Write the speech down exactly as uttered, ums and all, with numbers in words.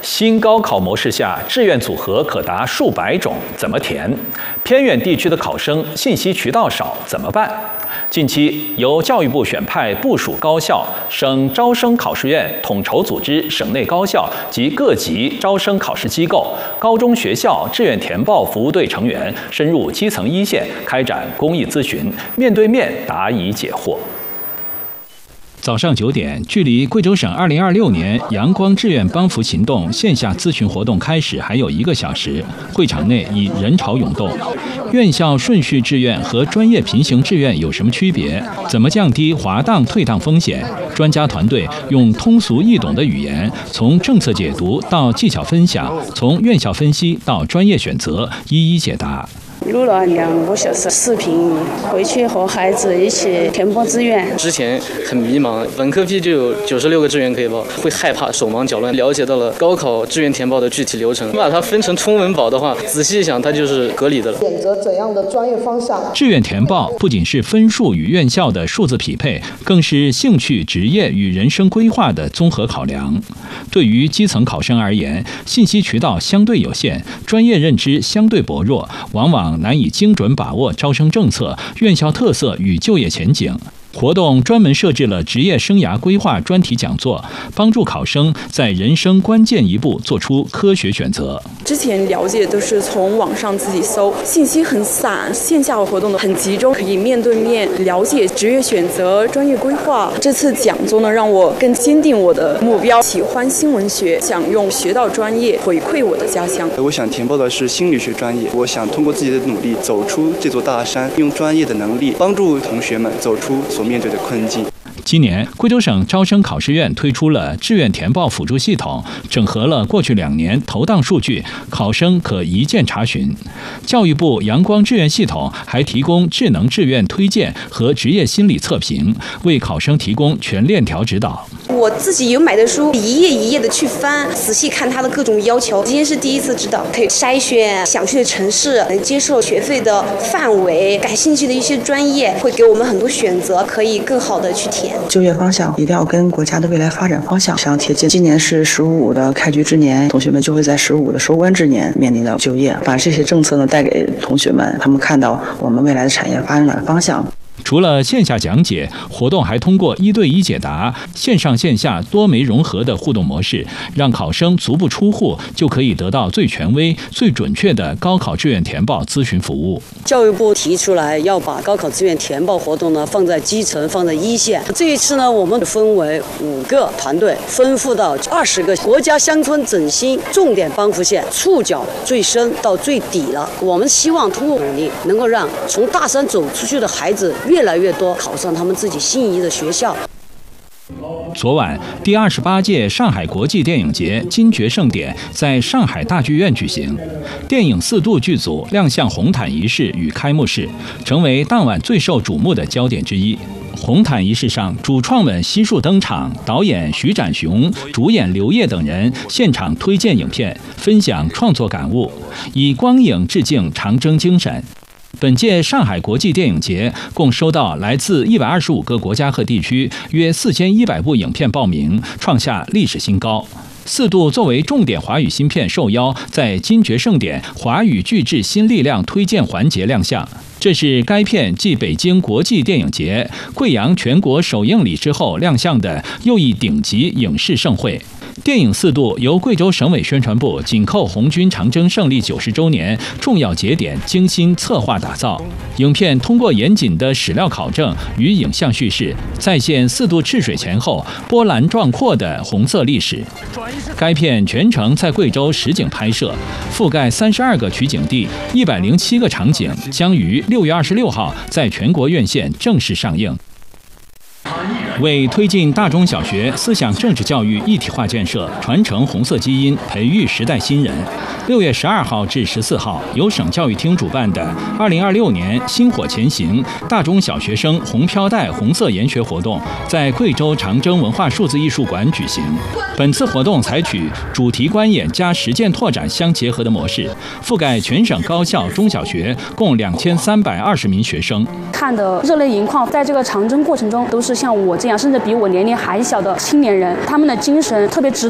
新高考模式下，志愿组合可达数百种，怎么填？偏远地区的考生信息渠道少，怎么办？近期，由教育部选派部属高校、省招生考试院统筹组织省内高校及各级招生考试机构、高中学校志愿填报服务队成员深入基层一线，开展公益咨询，面对面答疑解惑。早上九点，距离贵州省二零二六年阳光志愿帮扶行动线下咨询活动开始还有一个小时，会场内已人潮涌动。院校顺序志愿和专业平行志愿有什么区别？怎么降低滑档退档风险？专家团队用通俗易懂的语言，从政策解读到技巧分享，从院校分析到专业选择，一一解答。 录了两个小时视频，回去和孩子一起填报志愿。 之前很迷茫，本科批就有九十六个志愿可以报，会害怕手忙脚乱。了解到了高考志愿填报的具体流程，把它分成冲文保的话，仔细一想，它就是合理的了。 选择怎样的专业方向？ 志愿填报不仅是分数与院校的数字匹配，更是兴趣、职业与人生规划的综合考量。对于基层考生而言，信息渠道相对有限，专业认知相对薄弱，往往难以精准把握招生政策、院校特色与就业前景。活动专门设置了职业生涯规划专题讲座，帮助考生在人生关键一步做出科学选择。 之前了解都是从网上自己搜，信息很散，线下活动很集中，可以面对面了解职业选择、专业规划。这次讲座呢，让我更坚定我的目标，喜欢新闻学，想用学到专业回馈我的家乡。 我想填报的是心理学专业，我想通过自己的努力走出这座大山，用专业的能力帮助同学们走出所面对的困境。 今年，贵州省招生考试院推出了志愿填报辅助系统，整合了过去两年投档数据，考生可一键查询。教育部阳光志愿系统还提供智能志愿推荐和职业心理测评，为考生提供全链条指导。 我自己有买的书，一页一页的去翻，仔细看它的各种要求。今天是第一次知道，可以筛选想去的城市，能接受学费的范围，感兴趣的一些专业，会给我们很多选择，可以更好的去填。 就业方向一定要跟国家的未来发展方向相贴近。今年是“十五五”的开局之年，同学们就会在“十五五”的收官之年面临到就业，把这些政策呢带给同学们，他们看到我们未来的产业发展的方向。 除了线下讲解，活动还通过一对一解答、线上线下多媒融合的互动模式，让考生足不出户就可以得到最权威、最准确的高考志愿填报咨询服务。 教育部提出来要把高考志愿填报活动呢放在基层、放在一线。这一次呢，我们分为五个团队，分赴到二十个国家乡村振兴重点帮扶县，触角最深到最底了。我们希望通过努力，能够让从大山走出去的孩子越来越多，考上他们自己心仪的学校。 昨晚，第二十八届上海国际电影节金爵盛典在上海大剧院举行，电影《四渡》剧组亮相红毯仪式与开幕式，成为当晚最受瞩目的焦点之一。红毯仪式上，主创们悉数登场，导演徐展雄、主演刘烨等人现场推荐影片，分享创作感悟，以光影致敬长征精神。本届上海国际电影节共收到来自一百二十五个国家和地区约四千一百部影片报名，创下历史新高。四渡作为重点华语新片受邀在金爵盛典华语巨制新力量推荐环节亮相，这是该片继北京国际电影节、贵阳全国首映礼之后亮相的又一顶级影视盛会。电影《四渡》由贵州省委宣传部紧扣红军长征胜利九十周年重要节点精心策划打造。影片通过严谨的史料考证与影像叙事，再现四渡赤水前后波澜壮阔的红色历史。该片全程在贵州实景拍摄，覆盖三十二个取景地、一百零七个场景，将于六月二十六号在全国院线正式上映。为推进大中小学思想政治教育一体化建设，传承红色基因，培育时代新人，六月十二号至十四号，由省教育厅主办的二零二六年薪火前行大中小学生红飘带红色研学活动，在贵州长征文化数字艺术馆举行。本次活动采取主题观演加实践拓展相结合的模式，覆盖全省高校、中小学共两千三百二十名学生。 看的热泪盈眶，在这个长征过程中，都是像我这样，甚至比我年龄还小的青年人，他们的精神特别值